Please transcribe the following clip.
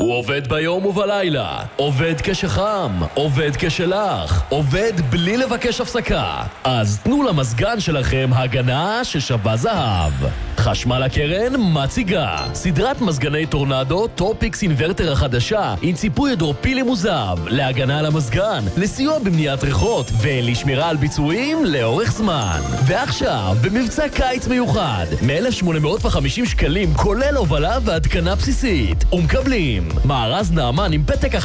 הוא עובד ביום ובלילה, עובד כשחם, עובד כשלח, עובד בלי לבקש הפסקה. אז תנו למזגן שלכם הגנה ששווה זהב. חשמל הקרן מציגה סדרת מזגני טורנדו טופיקס אינברטר החדשה עם ציפוי הידרופילי מוזב להגנה על המזגן, לסיוע במניעת ריחות ולשמירה על ביצועים לאורך זמן. ועכשיו במבצע קיץ מיוחד מ-1,850 שקלים כולל הובלה והתקנה בסיסית, ומקבלים מארז נעמן עם פתק